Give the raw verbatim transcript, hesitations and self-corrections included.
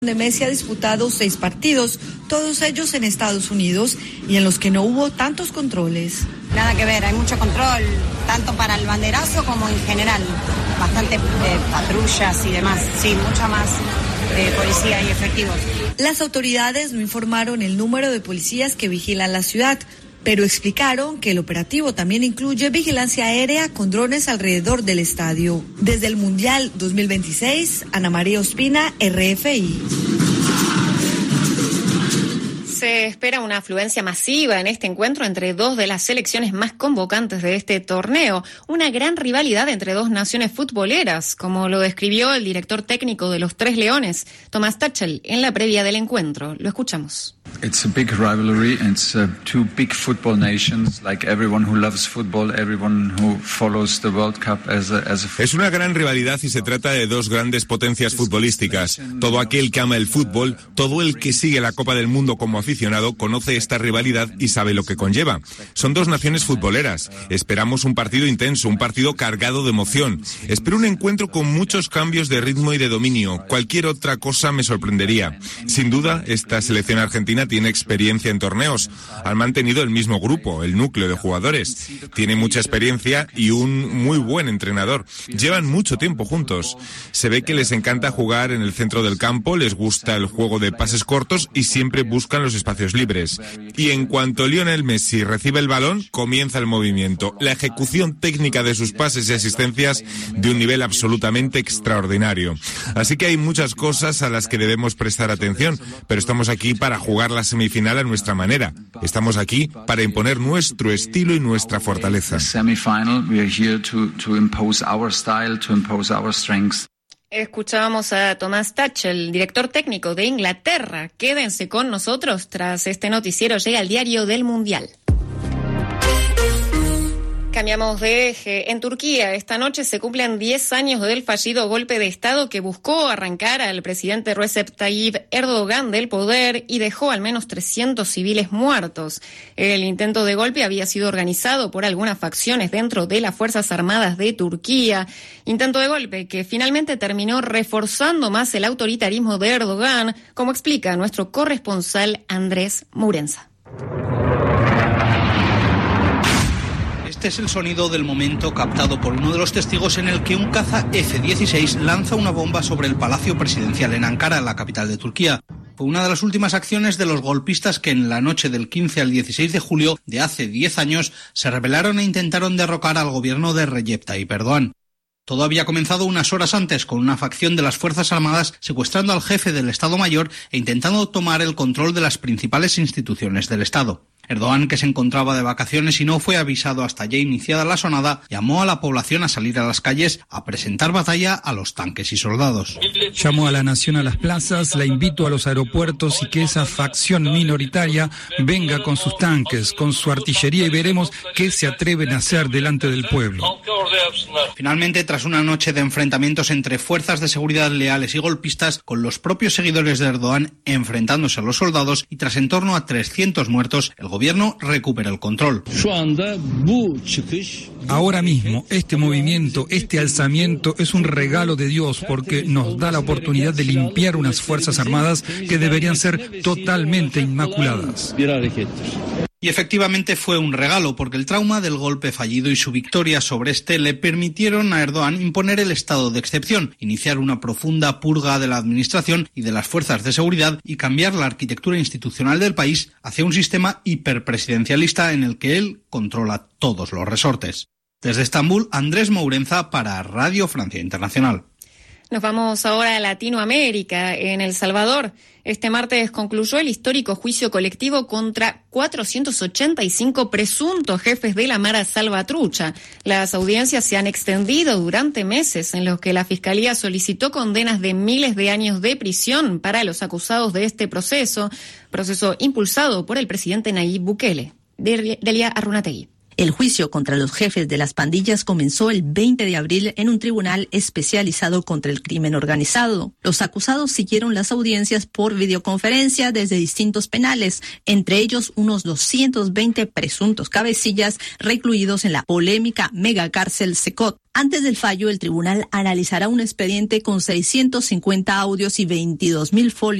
donde Messi ha disputado seis partidos, todos ellos en Estados Unidos, y en los que no hubo tantos controles. Nada que ver, hay mucho control, tanto para el banderazo como en general. Bastante eh, patrullas y demás, sí, mucha más eh, policía y efectivos. Las autoridades no informaron el número de policías que vigilan la ciudad, pero explicaron que el operativo también incluye vigilancia aérea con drones alrededor del estadio. Desde el Mundial dos mil veintiséis, Ana María Ospina, R F I. Se espera una afluencia masiva en este encuentro entre dos de las selecciones más convocantes de este torneo. Una gran rivalidad entre dos naciones futboleras, como lo describió el director técnico de los Tres Leones, Thomas Tuchel, en la previa del encuentro. Lo escuchamos. It's a big rivalry. It's uh, two big football nations, like everyone who loves football, everyone who follows the World Cup as a, as a... Es una gran rivalidad y se trata de dos grandes potencias futbolísticas. Todo aquel que ama el fútbol, todo el que sigue la Copa del Mundo como aficionado, conoce esta rivalidad y sabe lo que conlleva. Son dos naciones futboleras. Esperamos un partido intenso, un partido cargado de emoción. Espero un encuentro con muchos cambios de ritmo y de dominio. Cualquier otra cosa me sorprendería. Sin duda, esta selección argentina tiene experiencia en torneos. Han mantenido el mismo grupo, el núcleo de jugadores. Tiene mucha experiencia y un muy buen entrenador. Llevan mucho tiempo juntos. Se ve que les encanta jugar en el centro del campo, les gusta el juego de pases cortos y siempre buscan los espacios libres. Y en cuanto Lionel Messi recibe el balón, comienza el movimiento. La ejecución técnica de sus pases y asistencias de un nivel absolutamente extraordinario. Así que hay muchas cosas a las que debemos prestar atención, pero estamos aquí para jugar la semifinal a nuestra manera. Estamos aquí para imponer nuestro estilo y nuestra fortaleza. Escuchábamos a Thomas Tuchel, director técnico de Inglaterra. Quédense con nosotros. Tras este noticiero llega el diario del Mundial. Cambiamos de eje. En Turquía, esta noche se cumplen diez años del fallido golpe de Estado que buscó arrancar al presidente Recep Tayyip Erdogan del poder y dejó al menos trescientos civiles muertos. El intento de golpe había sido organizado por algunas facciones dentro de las Fuerzas Armadas de Turquía. Intento de golpe que finalmente terminó reforzando más el autoritarismo de Erdogan, como explica nuestro corresponsal Andrés Murenza. Este es el sonido del momento captado por uno de los testigos en el que un caza F dieciséis lanza una bomba sobre el Palacio Presidencial en Ankara, la capital de Turquía. Fue una de las últimas acciones de los golpistas que en la noche del quince al dieciséis de julio de hace diez años se rebelaron e intentaron derrocar al gobierno de Recep Tayyip Erdogan. Todo había comenzado unas horas antes con una facción de las Fuerzas Armadas secuestrando al jefe del Estado Mayor e intentando tomar el control de las principales instituciones del Estado. Erdogan, que se encontraba de vacaciones y no fue avisado hasta ya iniciada la sonada, llamó a la población a salir a las calles a presentar batalla a los tanques y soldados. Llamó a la nación a las plazas, la invito a los aeropuertos y que esa facción minoritaria venga con sus tanques, con su artillería y veremos qué se atreven a hacer delante del pueblo. Finalmente, tras una noche de enfrentamientos entre fuerzas de seguridad leales y golpistas, con los propios seguidores de Erdogan enfrentándose a los soldados y tras en torno a trescientos muertos, el gobierno recupera el control. Ahora mismo, este movimiento, este alzamiento es un regalo de Dios porque nos da la oportunidad de limpiar unas Fuerzas Armadas que deberían ser totalmente inmaculadas. Y efectivamente fue un regalo, porque el trauma del golpe fallido y su victoria sobre este le permitieron a Erdogan imponer el estado de excepción, iniciar una profunda purga de la administración y de las fuerzas de seguridad y cambiar la arquitectura institucional del país hacia un sistema hiperpresidencialista en el que él controla todos los resortes. Desde Estambul, Andrés Mourenza para Radio Francia Internacional. Nos vamos ahora a Latinoamérica. En El Salvador, este martes concluyó el histórico juicio colectivo contra cuatrocientos ochenta y cinco presuntos jefes de la Mara Salvatrucha. Las audiencias se han extendido durante meses en los que la Fiscalía solicitó condenas de miles de años de prisión para los acusados de este proceso, proceso impulsado por el presidente Nayib Bukele. Delia Arrunategui. El juicio contra los jefes de las pandillas comenzó el veinte de abril en un tribunal especializado contra el crimen organizado. Los acusados siguieron las audiencias por videoconferencia desde distintos penales, entre ellos unos doscientos veinte presuntos cabecillas recluidos en la polémica megacárcel Secot. Antes del fallo, el tribunal analizará un expediente con seiscientos cincuenta audios y veintidós mil folios